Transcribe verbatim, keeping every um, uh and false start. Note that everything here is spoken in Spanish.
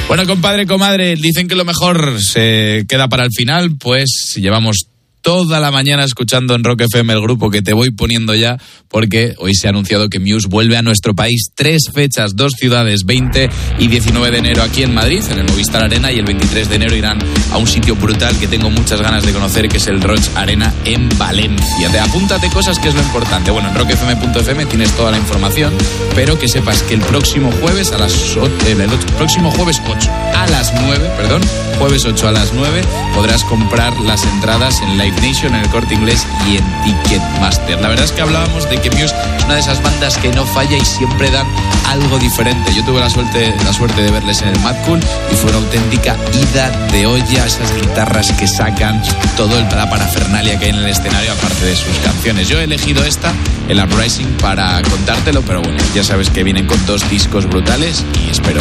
Bueno, compadre, comadre, dicen que lo mejor se queda para el final, pues llevamos toda la mañana escuchando en Rock F M el grupo que te voy poniendo ya, porque hoy se ha anunciado que Muse vuelve a nuestro país. Tres fechas, dos ciudades, veinte y diecinueve de enero aquí en Madrid, en el Movistar Arena, y el veintitrés de enero irán a un sitio brutal que tengo muchas ganas de conocer, que es el Roig Arena en Valencia. Te apúntate cosas, que es lo importante. Bueno, en rock f m punto f m tienes toda la información, pero que sepas que el próximo jueves a las ocho, el próximo jueves ocho a las nueve, perdón, jueves ocho a las nueve podrás comprar las entradas en Live Nation, en el Corte Inglés y en Ticketmaster. La verdad es que hablábamos de que Muse es una de esas bandas que no falla y siempre dan algo diferente. Yo tuve la suerte, la suerte de verles en el Mad Cool y fue una auténtica ida de olla, esas guitarras que sacan, todo el, la parafernalia que hay en el escenario, aparte de sus canciones. Yo he elegido esta, el Uprising, para contártelo, pero bueno, ya sabes que vienen con dos discos brutales y espero